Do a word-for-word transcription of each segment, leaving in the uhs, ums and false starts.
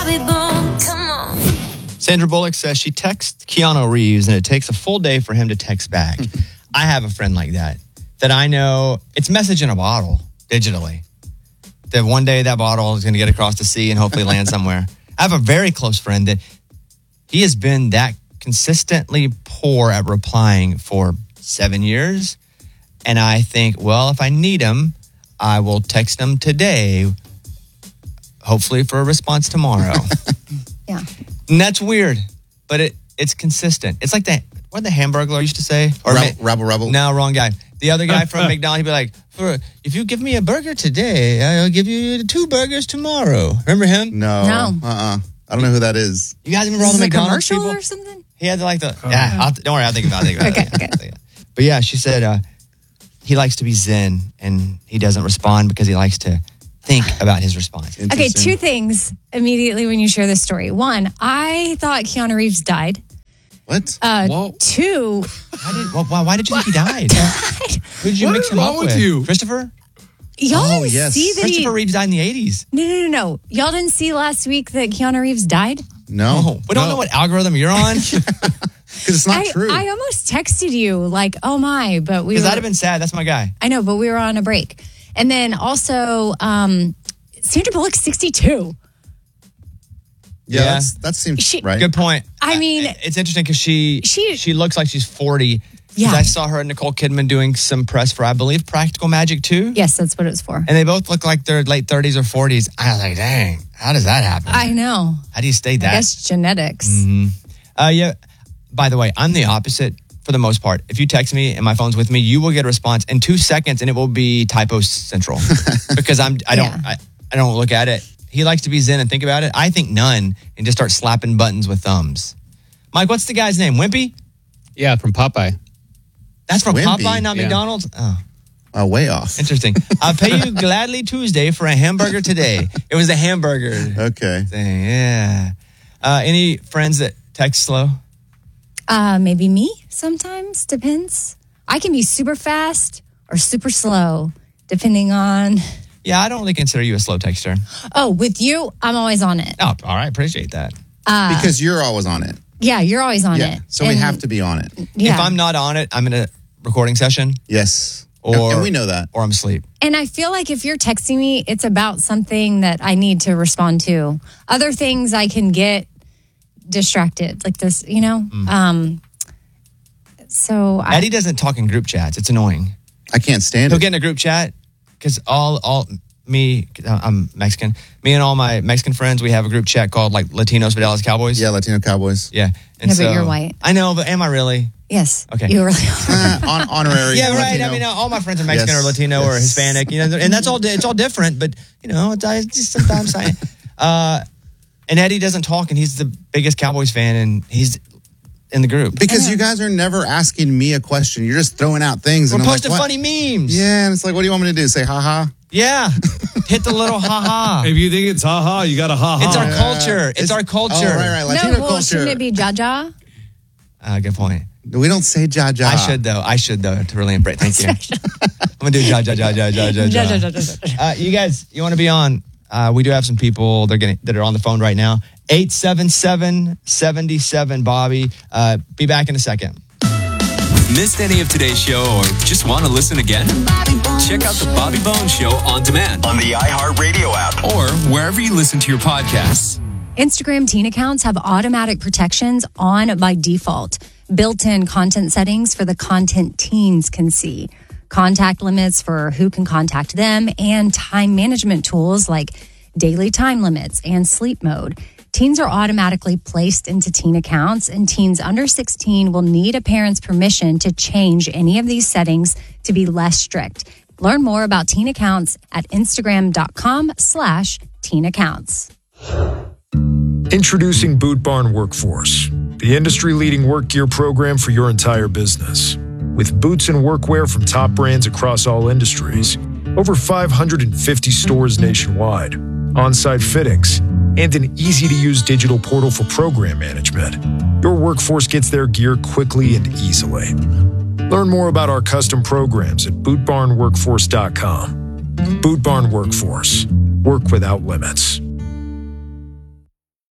Bobby Bones. Come on. Sandra Bullock says she texts Keanu Reeves and it takes a full day for him to text back. I have a friend like that, that I know it's message in a bottle digitally. That one day that bottle is going to get across the sea and hopefully land somewhere. I have a very close friend that he has been that consistently poor at replying for seven years. And I think, well, if I need him, I will text him today, hopefully for a response tomorrow. Yeah. And that's weird, but it it's consistent. It's like the, what the Hamburglar used to say? Or Rebel, rebel, rebel. No, wrong guy. The other guy from McDonald's, he'd be like, For, if you give me a burger today, I'll give you two burgers tomorrow. Remember him? No. No. Uh-uh. I don't know who that is. You guys remember all Is the this a McDonald's commercial people? or something? He had the, like the, yeah, I'll, don't worry, I'll think about it. I'll think about Okay, it. okay. But yeah, she said uh, he likes to be zen and he doesn't respond because he likes to think about his response. Okay, Interesting. two things immediately when you share this story. One, I thought Keanu Reeves died. What? Uh, Whoa. two, Why did, well, why, why did you think he died? Who did you What mix is him wrong up with with? you? Christopher? y'all Oh, didn't yes. see that he... Christopher Reeves died in the eighties. No, no, no, no. Y'all didn't see last week that Keanu Reeves died? No. Oh, we don't No. know what algorithm you're on. Because it's not I, true. I almost texted you like, oh my, but we Because were... that'd have been sad. That's my guy. I know, but we were on a break. And then also, um, Sandra Bullock's sixty-two. yeah, Yeah. That's, that seems She- right. Good point. I mean- it's interesting because she, She- she looks like she's forty. Yeah. 'Cause I saw her and Nicole Kidman doing some press for, I believe, Practical Magic two. Yes, that's what it was for. And they both look like they're late thirties or forties. I was like, dang, how does that happen? I know. How do you stay I that? guess genetics. Uh, yeah. By the way, I'm the opposite for the most part. If you text me and my phone's with me, you will get a response in two seconds, and it will be typo central because I'm I don't Yeah. I, I don't look at it. He likes to be zen and think about it. I think none and just start slapping buttons with thumbs. Mike, what's the guy's name? Wimpy? Yeah, from Popeye. That's from Wimpy? Popeye, not Yeah. McDonald's. Oh, Oh, way off. interesting. I'll pay you gladly Tuesday for a hamburger today. It was a hamburger Okay. thing. Yeah. Uh, any friends that text slow? Uh, maybe me sometimes, depends. I can be super fast or super slow, depending on... Yeah, I don't really consider you a slow texter. Oh, with you, I'm always on it. Oh, all right. Appreciate that. Because you're always on it. Yeah, you're always on Yeah. it. So we And- have to be on it. Yeah. If I'm not on it, I'm in a recording session Yes. or and, and we know that. or I'm asleep. And I feel like if you're texting me, it's about something that I need to respond to. Other things I can get distracted, like this, you know? Um, so I, Eddie doesn't talk in group chats. It's annoying. I can't stand He'll it. get in a group chat because all all me, I'm Mexican. Me and all my Mexican friends, we have a group chat called like Latinos for Dallas Cowboys. Yeah, Latino Cowboys. Yeah. And Yeah, but so, you're white. I know, but am I really? yes. Okay. You really are. Uh, on, honorary. Yeah, right. Latino. I mean, all my friends are Mexican Yes, or Latino or yes. Hispanic, you know, and that's all. It's all different, but you know, it's, I just sometimes I. Uh, and Eddie doesn't talk, and he's the biggest Cowboys fan, and he's in the group. Because you guys are never asking me a question. You're just throwing out things. We're and I'm posting like, what? funny memes. Yeah, and it's like, what do you want me to do? Say ha ha? Yeah. Hit the little ha ha. If you think it's ha ha, you got a ha ha. It's our culture. It's, our culture. Oh, right, right. Latino no, well, culture. shouldn't it be Jaja? Uh, good point. We don't say ja ja. I should though. I should though to really embrace. Thank you. I'm gonna do ja ja ja ja ja ja Ja, ja, ja. ja, ja, ja. Uh, you guys, you want to be on? Uh, we do have some people they're getting that are on the phone right now. eight seven seven, seven seven Bobby. Uh, be back in a second. Missed any of today's show or just want to listen again? Check out the Bobby Bones Show on demand On the iHeartRadio app. or wherever you listen to your podcasts. Instagram teen accounts have automatic protections on by default. Built-in content settings for the content teens can see. Contact limits for who can contact them and time management tools like daily time limits and sleep mode. Teens are automatically placed into teen accounts, and teens under sixteen will need a parent's permission to change any of these settings to be less strict. Learn more about teen accounts at Instagram.com slash teen accounts. Introducing Boot Barn Workforce, the industry-leading work gear program for your entire business. With boots and workwear from top brands across all industries, over five hundred fifty stores nationwide, on-site fittings, and an easy-to-use digital portal for program management, your workforce gets their gear quickly and easily. Learn more about our custom programs at boot barn workforce dot com. Boot Barn Workforce. Work without limits.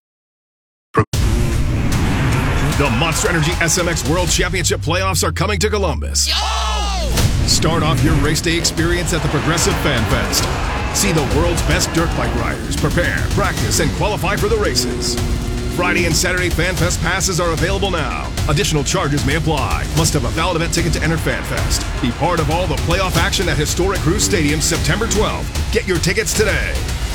The Monster Energy S M X World Championship playoffs are coming to Columbus. Oh! Start off your race day experience at the Progressive Fan Fest. See the world's best dirt bike riders prepare, practice, and qualify for the races. Friday and Saturday Fan Fest passes are available now. Additional charges may apply. Must have a valid event ticket to enter Fan Fest. Be part of all the playoff action at Historic Cruise Stadium September twelfth. Get your tickets today.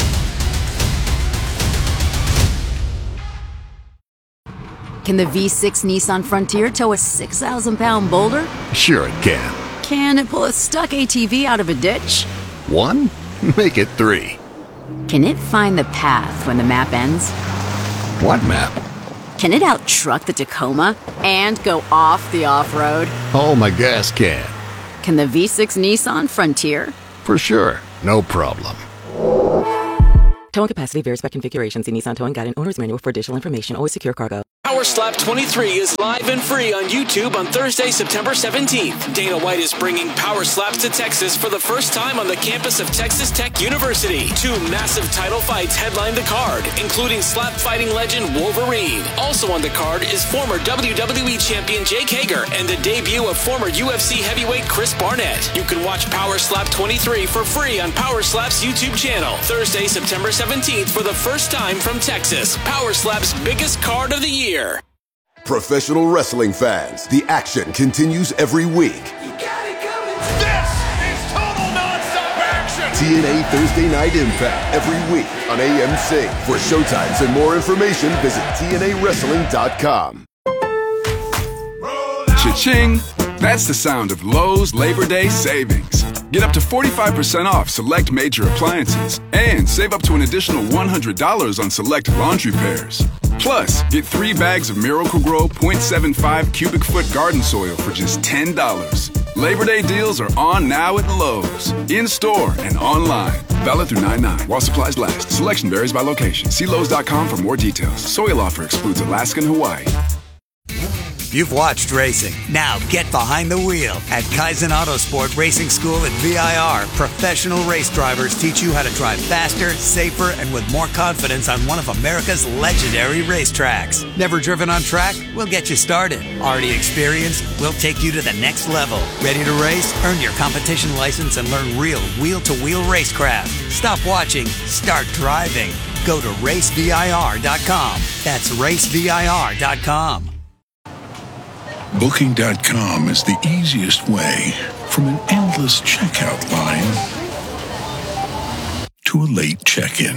Can the V six Nissan Frontier tow a six thousand pound boulder? Sure it can. Can it pull a stuck A T V out of a ditch? One? Make it three. Can it find the path when the map ends? What map? Can it out-truck the Tacoma and go off the off-road? Oh, my gas can. Can the V six Nissan Frontier? For sure. No problem. Towing capacity varies by configuration. See Nissan Towing Guide and Owner's Manual for additional information. Always secure cargo. Power Slap twenty-three is live and free on YouTube on Thursday, September seventeenth. Dana White is bringing Power Slaps to Texas for the first time on the campus of Texas Tech University. Two massive title fights headline the card, including slap fighting legend Wolverine. Also on the card is former W W E champion Jake Hager and the debut of former U F C heavyweight Chris Barnett. You can watch Power Slap twenty-three for free on Power Slap's YouTube channel. Thursday, September seventeenth for the first time from Texas. Power Slap's biggest card of the year. Professional wrestling fans, the action continues every week. You got it coming. This is total nonstop action. T N A Thursday Night Impact every week on A M C. For showtimes and more information, visit T N A wrestling dot com. Cha-ching! That's the sound of Lowe's Labor Day savings. Get up to forty-five percent off select major appliances and save up to an additional one hundred dollars on select laundry pairs. Plus, get three bags of Miracle-Gro point seven five cubic foot garden soil for just ten dollars. Labor Day deals are on now at Lowe's, in-store and online. Valid through nine nine while supplies last. Selection varies by location. See Lowe's dot com for more details. Soil offer excludes Alaska and Hawaii. You've watched racing. Now get behind the wheel. At Kaizen Autosport Racing School at V I R, professional race drivers teach you how to drive faster, safer, and with more confidence on one of America's legendary racetracks. Never driven on track? We'll get you started. Already experienced? We'll take you to the next level. Ready to race? Earn your competition license and learn real wheel-to-wheel racecraft. Stop watching. Start driving. Go to race V I R dot com. That's race V I R dot com. Booking dot com is the easiest way from an endless checkout line to a late check-in.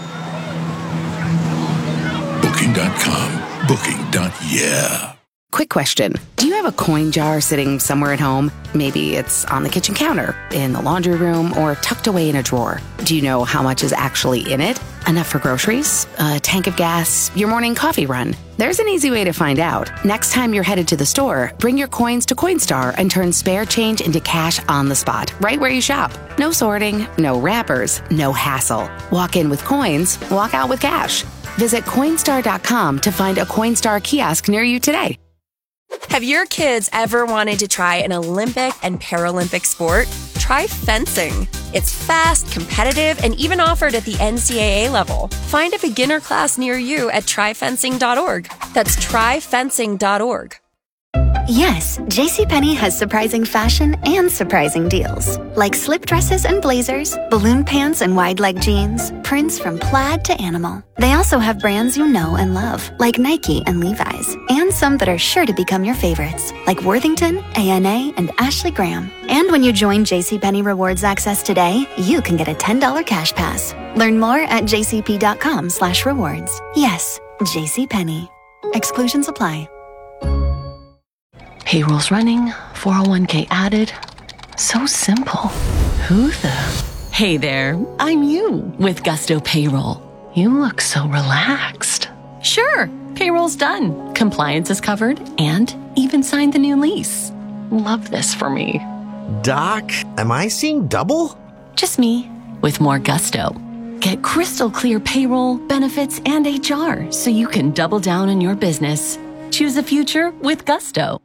Booking dot com. Booking. Yeah. Quick question. Do you have a coin jar sitting somewhere at home? Maybe it's on the kitchen counter, in the laundry room, or tucked away in a drawer. Do you know how much is actually in it? Enough for groceries, a tank of gas, your morning coffee run? There's an easy way to find out. Next time you're headed to the store, bring your coins to Coinstar and turn spare change into cash on the spot, right where you shop. No sorting, no wrappers, no hassle. Walk in with coins, walk out with cash. Visit Coinstar dot com to find a Coinstar kiosk near you today. Have your kids ever wanted to try an Olympic and Paralympic sport? Try fencing. It's fast, competitive, and even offered at the N C double A level. Find a beginner class near you at try fencing dot org. That's try fencing dot org. Yes, JCPenney has surprising fashion and surprising deals. Like slip dresses and blazers, balloon pants and wide leg jeans, prints from plaid to animal. They also have brands you know and love, like Nike and Levi's, and some that are sure to become your favorites, like Worthington, A N A, and Ashley Graham. And when you join JCPenney Rewards Access today, you can get a ten dollars cash pass. Learn more at jcp.com slash rewards. Yes, JCPenney. Exclusions apply. Payroll's running, four oh one k added. So simple. Who the? Hey there, I'm you with Gusto Payroll. You look so relaxed. Sure, payroll's done. Compliance is covered and even signed the new lease. Love this for me. Doc, am I seeing double? Just me with more gusto. Get crystal clear payroll, benefits, and H R so you can double down on your business. Choose the future with Gusto.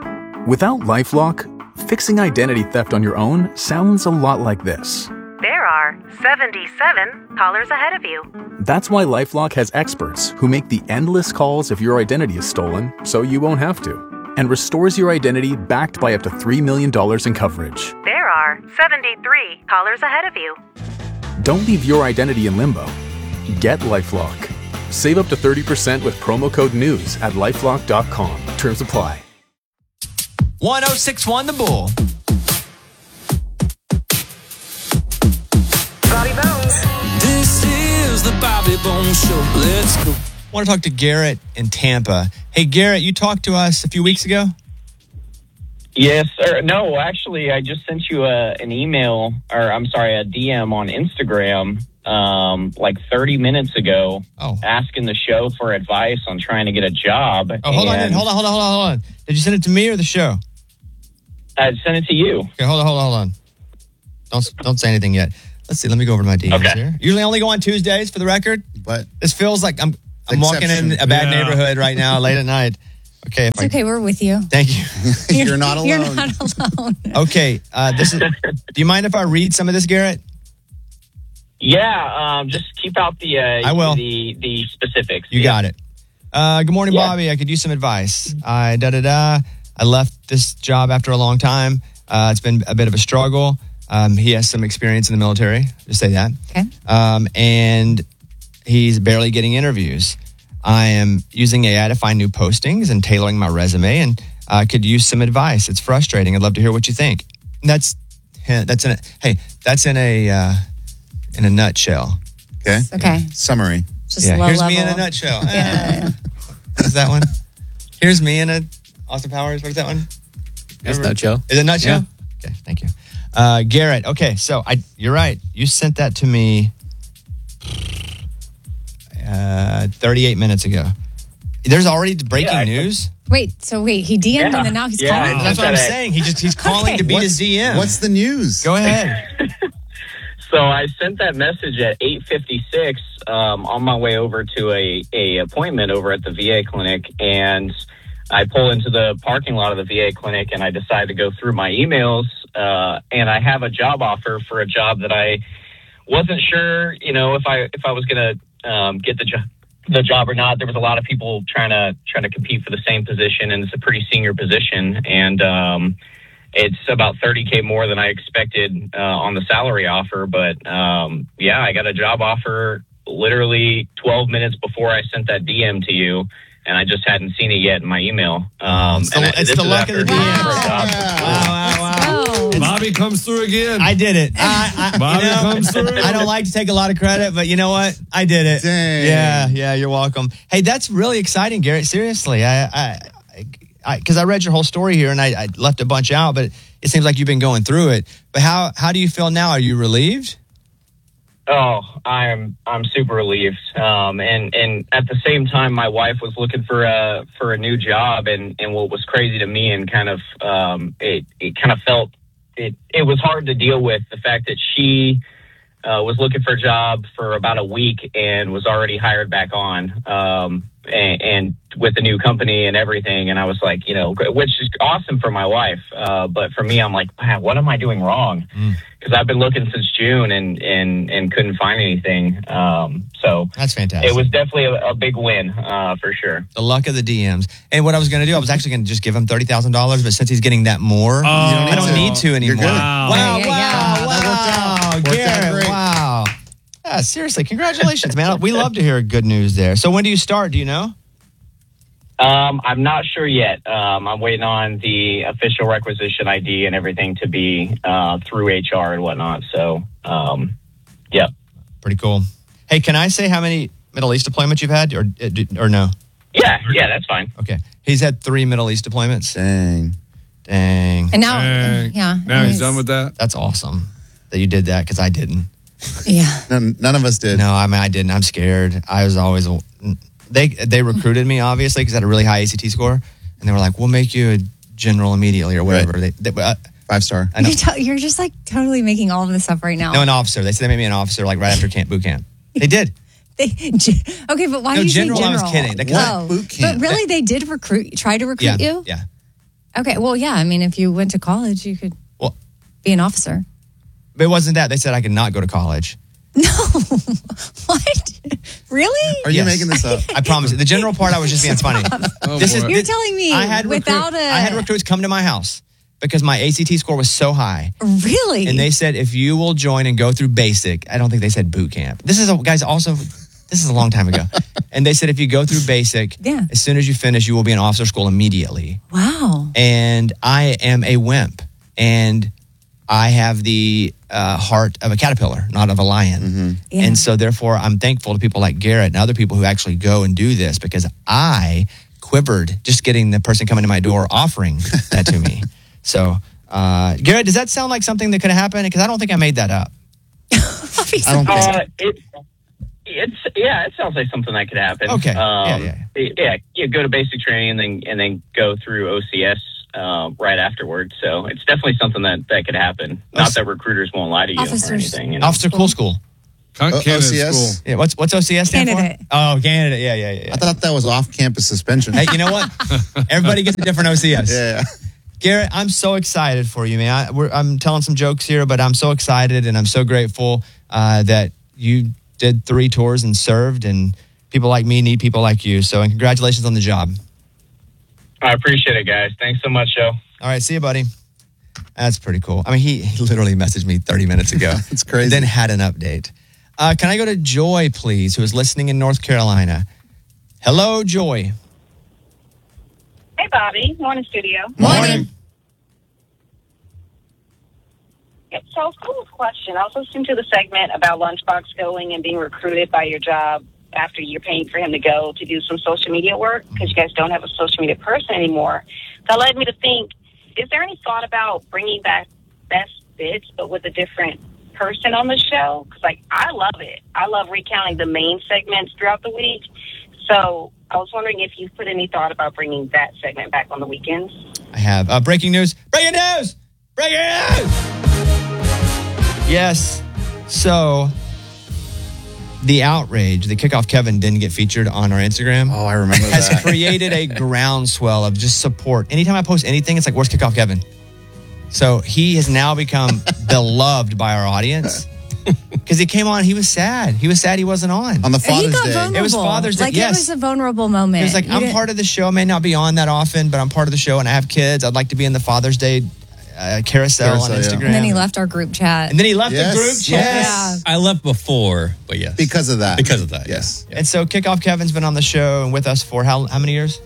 Without LifeLock, fixing identity theft on your own sounds a lot like this. There are seventy-seven callers ahead of you. That's why LifeLock has experts who make the endless calls if your identity is stolen, so you won't have to, and restores your identity backed by up to three million dollars in coverage. There are seventy-three callers ahead of you. Don't leave your identity in limbo. Get LifeLock. Save up to thirty percent with promo code NEWS at lifelock dot com. Terms apply. one oh six one The Bull. Bobby Bones. This is the Bobby Bones Show. Let's go. I want to talk to Garrett in Tampa. Hey, Garrett, you talked to us a few weeks ago? Yes, or no, actually, I just sent you a, an email, or I'm sorry, a D M on Instagram um, like thirty minutes ago oh. asking the show for advice on trying to get a job. Oh, hold and on, hold on, hold on, hold on, hold on. Did you send it to me or the show? I sent it to you. Okay, hold on, hold on, hold on. Don't, don't say anything yet. Let's see, let me go over to my D Ms okay. here. Usually only go on Tuesdays for the record, but this feels like I'm I'm walking in a bad yeah. neighborhood right now late at night. Okay, if it's I, okay. We're with you. Thank you. You're not alone. You're not alone. Okay, uh, this is. Do you mind if I read some of this, Garrett? Yeah, um, just keep out the uh, I will. the the specifics. You yeah. got it. Uh, good morning, yeah. Bobby. I could use some advice. I da da da. I left this job after a long time. Uh, it's been a bit of a struggle. Um, he has some experience in the military. Just say that. Okay. Um, and he's barely getting interviews. I am using A I to find new postings and tailoring my resume, and I uh, could use some advice. It's frustrating. I'd love to hear what you think. And that's that's in a, hey, that's in a uh, in a nutshell. Okay. Okay. Summary. Just yeah. low Here's level. me in a nutshell. Yeah. Is that one? Here's me in a Austin Powers. What is that one? That's nutshell. Is it nutshell? Yeah. Okay. Thank you, uh, Garrett. Okay, so I you're right. You sent that to me. Uh, thirty-eight minutes ago. There's already breaking yeah, news. Wait, so wait, he D M'd yeah. and then now he's yeah, calling. That's what I'm saying. He just he's calling okay. to beat what's, his D M. What's the news? Go ahead. So I sent that message at eight fifty-six um, on my way over to a, a appointment over at the V A clinic, and I pull into the parking lot of the V A clinic, and I decide to go through my emails, uh, and I have a job offer for a job that I wasn't sure, you know, if I if I was going to um, get the job. the job or not. There was a lot of people trying to trying to compete for the same position, and it's a pretty senior position, and um, it's about thirty K more than I expected uh, on the salary offer. But um, yeah, I got a job offer literally twelve minutes before I sent that D M to you, and I just hadn't seen it yet in my email. Um, it's the, and I, it's this the is luck of the D M. wow. Wow, wow, wow. Bobby comes through again. I did it. I, I, Bobby you know, comes through. I don't like to take a lot of credit, but you know what? I did it. Dang. Yeah, yeah, you're welcome. Hey, that's really exciting, Garrett. Seriously. I, I, I, because I, I read your whole story here and I, I left a bunch out, but it seems like you've been going through it. But how, how do you feel now? Are you relieved? Oh, I'm I'm super relieved, um, and and at the same time, my wife was looking for a for a new job, and, and what was crazy to me, and kind of um, it it kind of felt it it was hard to deal with the fact that she uh, was looking for a job for about a week and was already hired back on, um, and, and with the new company and everything, and I was like, you know, which is awesome for my wife, uh, but for me, I'm like, wow, what am I doing wrong? Mm. Because I've been looking since June and, and, and couldn't find anything. Um, so that's fantastic. It was definitely a, a big win uh, for sure. The luck of the D Ms. And what I was going to do, I was actually going to just give him thirty thousand dollars, but since he's getting that more, oh, I don't need to anymore. Wow. Wow, yeah, wow, yeah. wow. Garrett, wow. Yeah, seriously, congratulations, man. We love to hear good news there. So when do you start? Do you know? Um, I'm not sure yet. Um, I'm waiting on the official requisition I D and everything to be uh, through H R and whatnot. So, um, yeah. Pretty cool. Hey, can I say how many Middle East deployments you've had or or no? Yeah, yeah, that's fine. Okay. He's had three Middle East deployments. Dang. Dang. And now, Dang. yeah. Now he's done with that? That's awesome that you did that because I didn't. Yeah. None, none of us did. No, I mean, I didn't. I'm scared. I was always... They they recruited me, obviously, because I had a really high A C T score. And they were like, we'll make you a general immediately or whatever. Right. They, they, uh, Five star. I know. You're, t- you're just like totally making all of this up right now. No, an officer. They said they made me an officer like right after camp, boot camp. They did. They, okay, but why no, do you general, say general? I was kidding. They, Whoa. Boot camp. But really, they did recruit, try to recruit yeah, you? Yeah. Okay, well, yeah. I mean, if you went to college, you could well, be an officer. But it wasn't that. They said I could not go to college. What? Really? Are you Yes. making this up? I promise. The general part, I was just being funny. Oh, This is- boy. You're telling me I had recruit- without a... I had recruits come to my house because my A C T score was so high. Really? And they said, if you will join and go through basic, I don't think they said boot camp. This is, a, guys, also, this is a long time ago. And they said, if you go through basic, Yeah. as soon as you finish, you will be in officer school immediately. Wow. And I am a wimp. And I have the uh, heart of a caterpillar, not of a lion. Yeah. And so, therefore, I'm thankful to people like Garrett and other people who actually go and do this because I quivered just getting the person coming to my door offering that to me. So, uh, Garrett, does that sound like something that could have happened? Because I don't think I made that up. I don't think Uh, it, it's yeah, it sounds like something that could happen. Okay. Um, Yeah, yeah, yeah. You go to basic training and then and then go through O C S uh, right afterwards. So it's definitely something that, that could happen. Not that recruiters won't lie to you Officers. or anything. You know? Officer Cool School. Con- O- Candidate O C S? school. Yeah, what's what's O C S stand Candidate. for? Oh, candidate. Yeah, yeah, yeah. I thought that was off-campus suspension. Hey, you know what? Everybody gets a different O C S. Yeah. Garrett, I'm so excited for you, man. I, we're, I'm telling some jokes here, but I'm so excited and I'm so grateful uh, that you did three tours and served, and people like me need people like you. So, and congratulations on the job. I appreciate it, guys. Thanks so much, Joe. All right, see you, buddy. That's pretty cool. I mean, he, he literally messaged me thirty minutes ago. It's crazy. And then had an update. Uh, can I go to Joy, please, who is listening in North Carolina? Hello, Joy. Hey, Bobby. Morning, studio. Morning. Yep, so, cool question. I was listening to the segment about Lunchbox going and being recruited by your job after you're paying for him to go to do some social media work because you guys don't have a social media person anymore. That led me to think, is there any thought about bringing back Best Bits but with a different person on the show? Because, like, I love it. I love recounting the main segments throughout the week. So I was wondering if you've put any thought about bringing that segment back on the weekends. I have. Uh, breaking news. Breaking news. Breaking news. Yes. So the outrage, the kickoff Kevin didn't get featured on our Instagram. Oh, I remember has that. created a groundswell of just support. Anytime I post anything, it's like, where's kickoff Kevin? So he has now become beloved by our audience. Because he came on, he was sad. He was sad he wasn't on. On the He Father's got Day. vulnerable. It was Father's Day, Like, yes. it was a vulnerable moment. He was like, You I'm didn't- part of the show. I may not be on that often, but I'm part of the show and I have kids. I'd like to be in the Father's Day uh, carousel, Carousel, on yeah. Instagram. And then he left our group chat. And then he left Yes. the group chat. Yes. I left before, but yes. Because of that. Because of that, Yes. And so Kickoff Kevin's been on the show and with us for how how many years?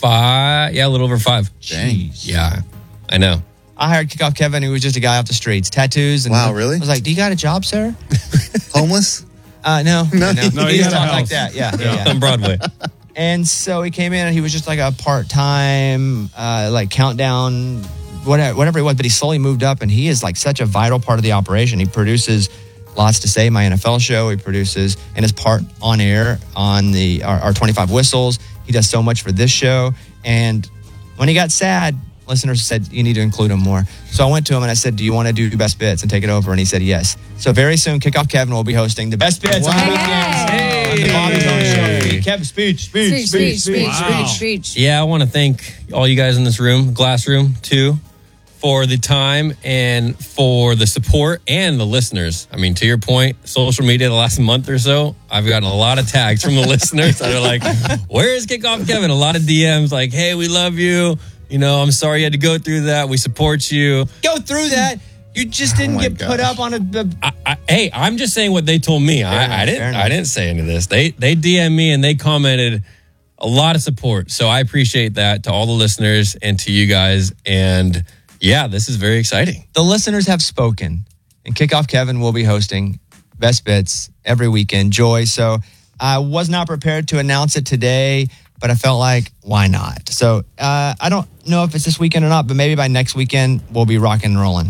Five, yeah, a little over five. Dang. Yeah, I know. I hired Kickoff Kevin, who was just a guy off the streets, tattoos. And Wow, really? I was like, do you got a job, sir? Homeless? Uh, no. No, no. no, he he just had a talked like house. that. Yeah, yeah, yeah. On Broadway. And so he came in and he was just like a part-time, uh, like countdown, whatever, whatever it was. But he slowly moved up and he is like such a vital part of the operation. He produces Lots to Say, my N F L show. He produces and is part on air on the our, our twenty-five Whistles. He does so much for this show. And when he got sad, listeners said, you need to include him more. So I went to him and I said, do you want to do Best Bits and take it over? And he said, yes. So very soon, Kickoff Kevin will be hosting the Best Bits on the weekends. On the Bobby's own show. Kevin, speech, speech, speech, speech, speech, speech. Yeah, I want to thank all you guys in this room, glass room, too, for the time and for the support and the listeners. I mean, to your point, social media the last month or so, I've gotten a lot of tags from the listeners that are like, where is Kickoff Kevin? A lot of D Ms like, hey, we love you. You know, I'm sorry you had to go through that. We support you. Go through that. You just didn't Oh my get put gosh. up on a. a I, I, hey, I'm just saying what they told me. Fair I, enough, I didn't. fair enough. I didn't say any of this. They they D M'd me and they commented a lot of support. So I appreciate that to all the listeners and to you guys. And yeah, this is very exciting. the listeners have spoken, and Kickoff Kevin will be hosting Best Bits every weekend. Joy. So I was not prepared to announce it today, but I felt like, why not? So uh, I don't know if it's this weekend or not, but maybe by next weekend, we'll be rocking and rolling.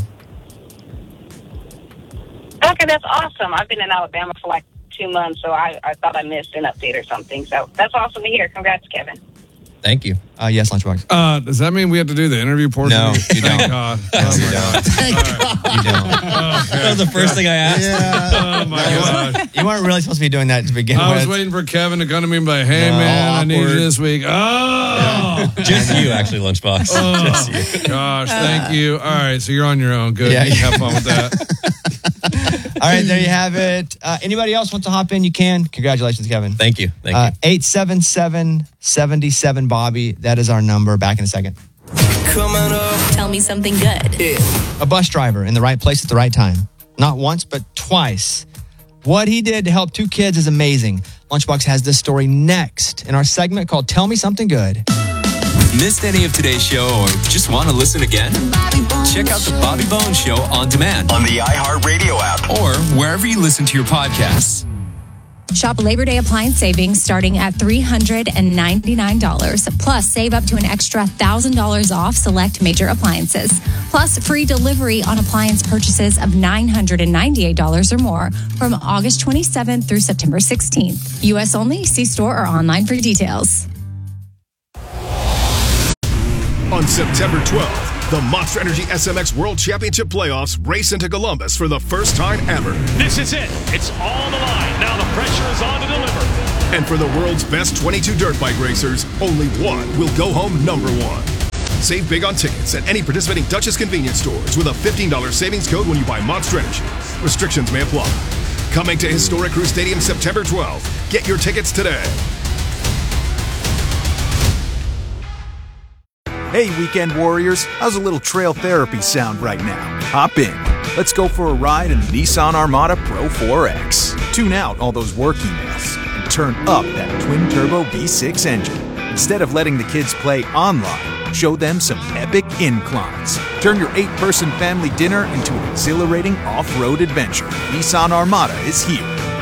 Okay, that's awesome. I've been in Alabama for like two months, so I, I thought I missed an update or something. So that's awesome to hear. Congrats, Kevin. Thank you. Uh, yes, Lunchbox. Uh, does that mean we have to do the interview portion? No, you Thank don't. God. No, Oh, you my don't. God. Thank All right. You don't. That was the first thing I asked. Oh, my God. You weren't really supposed to be doing that to begin I was with. waiting for Kevin to come to me and be like, hey, No, man, I need you awkward. this week. Oh! Just you, actually, Lunchbox. Oh, Just you. gosh, thank you. All right, so you're on your own. Good. Yeah. You can have fun with that. All right, there you have it. Uh, anybody else wants to hop in? You can. Congratulations, Kevin. Thank you. Thank uh, you. eight seven seven, seven seven, Bobby. That is our number. Back in a second. Coming up. Tell me something good. Yeah. A bus driver in the right place at the right time. Not once, but twice. What he did to help two kids is amazing. Lunchbox has this story next in our segment called Tell Me Something Good. Missed any of today's show or just want to listen again? Check out the Bobby Bones Show on demand on the iHeartRadio app or wherever you listen to your podcasts. Shop Labor Day appliance savings starting at three hundred ninety-nine dollars. Plus, save up to an extra one thousand dollars off select major appliances. Plus, free delivery on appliance purchases of nine hundred ninety-eight dollars or more from August twenty-seventh through September sixteenth. U S only. See store or online for details. On September twelfth, the Monster Energy S M X World Championship Playoffs race into Columbus for the first time ever. This is it. It's all the line. Now the pressure is on to deliver. And for the world's best twenty-two dirt bike racers, only one will go home number one. Save big on tickets at any participating Duchess convenience stores with a fifteen dollars savings code when you buy Monster Energy. Restrictions may apply. Coming to Historic Crew Stadium September twelfth. Get your tickets today. Hey, weekend warriors, how's a little trail therapy sound right now? Hop in. Let's go for a ride in the Nissan Armada Pro four X. Tune out all those work emails and turn up that twin-turbo V six engine. Instead of letting the kids play online, show them some epic inclines. Turn your eight-person family dinner into an exhilarating off-road adventure. Nissan Armada is here.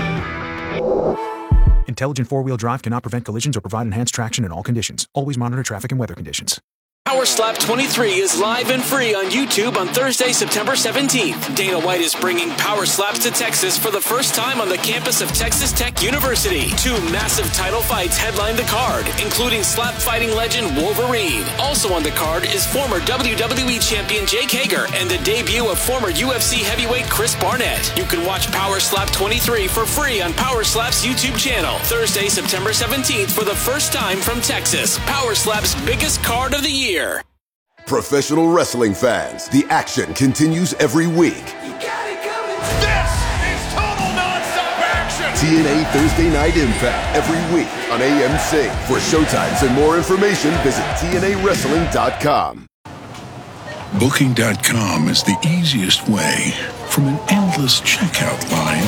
Intelligent four-wheel drive cannot prevent collisions or provide enhanced traction in all conditions. Always monitor traffic and weather conditions. Power Slap twenty-three is live and free on YouTube on Thursday, September seventeenth. Dana White is bringing Power Slaps to Texas for the first time on the campus of Texas Tech University. Two massive title fights headline the card, including slap fighting legend Wolverine. Also on the card is former W W E champion Jake Hager and the debut of former U F C heavyweight Chris Barnett. You can watch Power Slap twenty-three for free on Power Slap's YouTube channel. Thursday, September seventeenth for the first time from Texas. Power Slap's biggest card of the year. Professional wrestling fans, the action continues every week. This is total nonstop action. T N A Thursday Night Impact every week on A M C. For showtimes and more information, visit T N A wrestling dot com. Booking dot com is the easiest way from an endless checkout line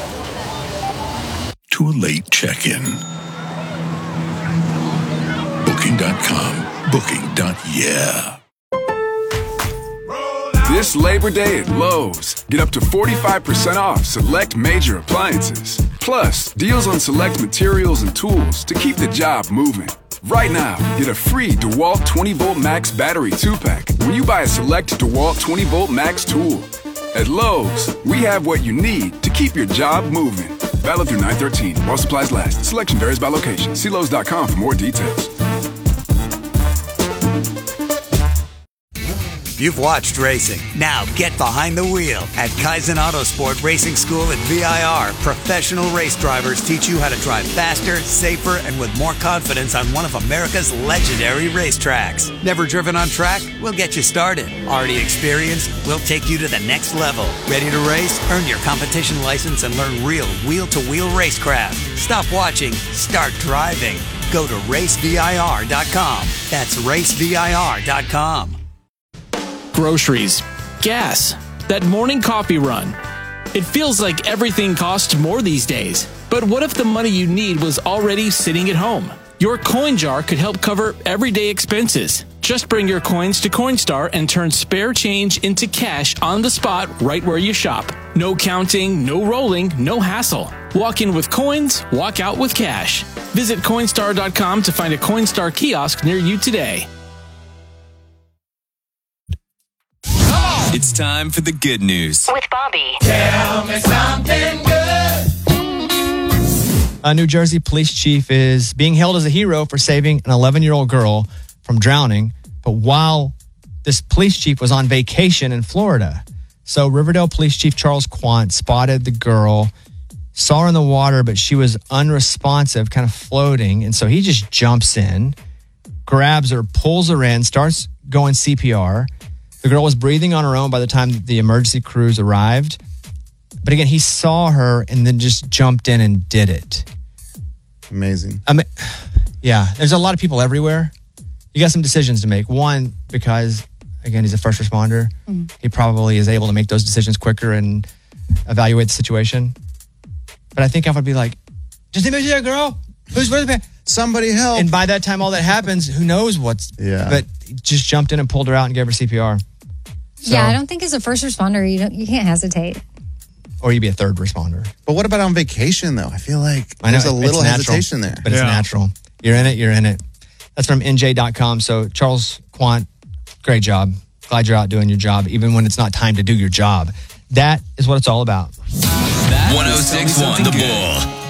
to a late check-in. Booking dot com. Booking. Yeah. This Labor Day at Lowe's, get up to forty-five percent off select major appliances. Plus, deals on select materials and tools to keep the job moving. Right now, get a free DeWalt twenty volt Max battery two pack when you buy a select DeWalt twenty volt Max tool. At Lowe's, we have what you need to keep your job moving. Valid through nine thirteen while supplies last. Selection varies by location. See Lowe's dot com for more details. You've watched racing. Now get behind the wheel. At Kaizen Autosport Racing School at V I R, professional race drivers teach you how to drive faster, safer, and with more confidence on one of America's legendary racetracks. Never driven on track? We'll get you started. Already experienced? We'll take you to the next level. Ready to race? Earn your competition license and learn real wheel-to-wheel racecraft. Stop watching. Start driving. Go to race V I R dot com. That's race V I R dot com. Groceries, gas, that morning coffee run. It feels like everything costs more these days. But what if the money you need was already sitting at home? Your coin jar could help cover everyday expenses. Just bring your coins to Coinstar and turn spare change into cash on the spot right where you shop. No counting, no rolling, no hassle. Walk in with coins, walk out with cash. Visit Coinstar dot com to find a Coinstar kiosk near you today. It's time for the good news. With Bobby. Tell me something good. A New Jersey police chief is being hailed as a hero for saving an eleven-year-old girl from drowning. But while this police chief was on vacation in Florida, so Riverdale Police Chief Charles Quant spotted the girl, saw her in the water, but she was unresponsive, kind of floating. And so he just jumps in, grabs her, pulls her in, starts going C P R. The girl was breathing on her own by the time the emergency crews arrived. But again, he saw her and then just jumped in and did it. Amazing. I mean, yeah, there's a lot of people everywhere. You got some decisions to make. One, because, again, he's a first responder. Mm. He probably is able to make those decisions quicker and evaluate the situation. But I think I would be like, just anybody see that girl? Who's where's the Somebody help. And by that time, all that happens, who knows what's. Yeah. But he just jumped in and pulled her out and gave her C P R. So, yeah, I don't think as a first responder, you don't, you can't hesitate. Or you'd be a third responder. But what about on vacation, though? I feel like I know, there's a it's little natural, hesitation there. But it's natural. You're in it, you're in it. That's from N J dot com. So, Charles Quant, great job. Glad you're out doing your job, even when it's not time to do your job. That is what it's all about. one oh six point one The Bull.